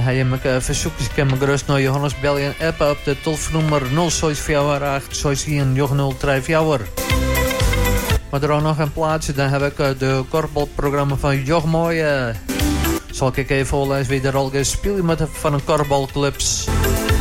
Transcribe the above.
heb je me verzoekjes. Ik kan me gerust naar Johannes bellen en appen op de telefoonnummer 064 Maar er ook nog een plaatsje. Dan heb ik de korfbalprogramma van Jog Mooie. Zal ik even voorlezen wie er al gespeeld met van een korfbalclubs.